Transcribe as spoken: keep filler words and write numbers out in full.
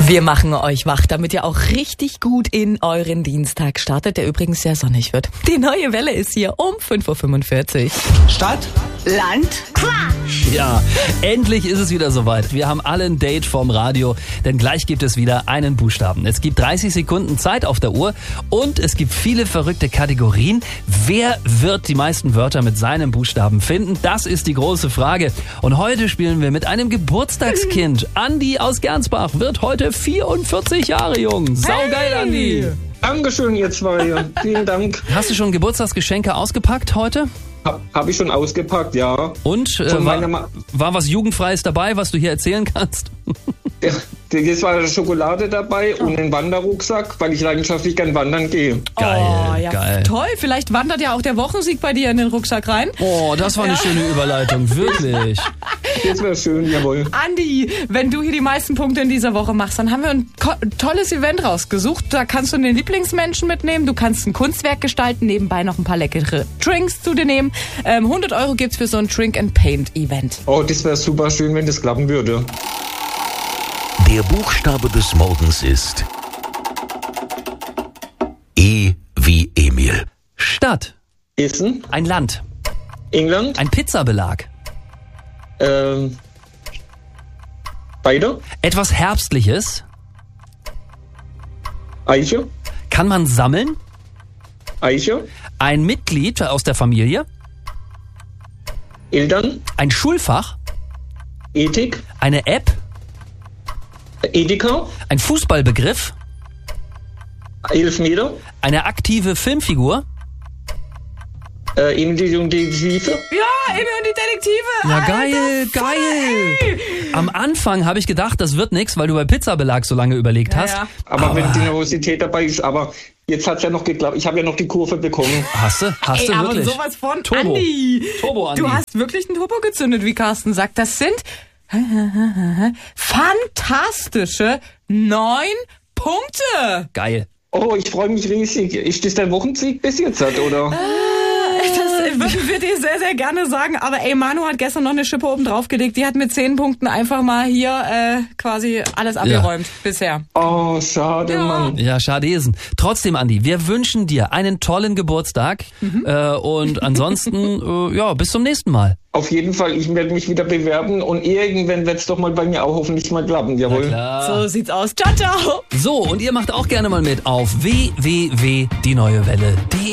Wir machen euch wach, damit ihr auch richtig gut in euren Dienstag startet, der übrigens sehr sonnig wird. Die neue Welle ist hier um fünf Uhr fünfundvierzig. Stadt, Land, Quatsch! Ja, endlich ist es wieder soweit. Wir haben alle ein Date vom Radio, denn gleich gibt es wieder einen Buchstaben. Es gibt dreißig Sekunden Zeit auf der Uhr und es gibt viele verrückte Kategorien. Wer wird die meisten Wörter mit seinem Buchstaben finden? Das ist die große Frage. Und heute spielen wir mit einem Geburtstagskind. Andi aus Gernsbach wird heute vierundvierzig Jahre jung. Saugeil, Andi. Dankeschön, ihr zwei. Vielen Dank. Hast du schon Geburtstagsgeschenke ausgepackt heute? Ha, Habe ich schon ausgepackt, ja. Und äh, Von war, meiner Ma- war was Jugendfreies dabei, was du hier erzählen kannst? Ja, jetzt war Schokolade dabei und ein Wanderrucksack, weil ich leidenschaftlich gern wandern gehe. Geil, oh, ja, geil. Toll, vielleicht wandert ja auch der Wochensieg bei dir in den Rucksack rein. Oh, das war eine schöne Überleitung, wirklich. Das wäre schön, jawohl. Andi, wenn du hier die meisten Punkte in dieser Woche machst, dann haben wir ein ko- tolles Event rausgesucht. Da kannst du den Lieblingsmenschen mitnehmen, du kannst ein Kunstwerk gestalten, nebenbei noch ein paar leckere Drinks zu dir nehmen. Ähm, hundert Euro gibt's für so ein Drink-and-Paint-Event. Oh, das wäre super schön, wenn das klappen würde. Der Buchstabe des Morgens ist E wie Emil. Stadt, Essen, ein Land, England, ein Pizzabelag, ähm, beide, etwas Herbstliches, Eiche, kann man sammeln, Eiche, ein Mitglied aus der Familie, Eltern, ein Schulfach, Ethik, eine App, Edeka, ein Fußballbegriff, Elfmeter, eine aktive Filmfigur. äh, Emil und die Tiefe. Ja, Emil und die Detektive. Ja, Alter, geil, voll, geil. ey. Am Anfang habe ich gedacht, das wird nichts, weil du bei Pizzabelag so lange überlegt Ja, hast. ja. Aber, wenn die Nervosität dabei ist, aber jetzt hat's ja noch geklappt. Ich habe ja noch die Kurve bekommen. Hast du? Hast Ey, du aber wirklich? sowas von Turbo. Andi. Turbo, Andi. Du hast wirklich einen Turbo gezündet, wie Carsten sagt. Das sind fantastische neun Punkte. Geil. Oh, ich freue mich riesig. Ist das der Wochensieg bis jetzt, oder? Das würden wir dir sehr, sehr gerne sagen. Aber ey, Manu hat gestern noch eine Schippe oben drauf gelegt. Die hat mit zehn Punkten einfach mal hier äh, quasi alles abgeräumt bisher. Oh, schade, Ja. Mann. Ja, schadesen. Trotzdem, Andi, wir wünschen dir einen tollen Geburtstag. Äh, und ansonsten, äh, ja, bis zum nächsten Mal. Auf jeden Fall, ich werde mich wieder bewerben und irgendwann wird's doch mal bei mir auch hoffentlich mal klappen, jawohl. Klar. So sieht's aus. Ciao, ciao. So, und ihr macht auch gerne mal mit auf w w w punkt die neue Welle punkt de.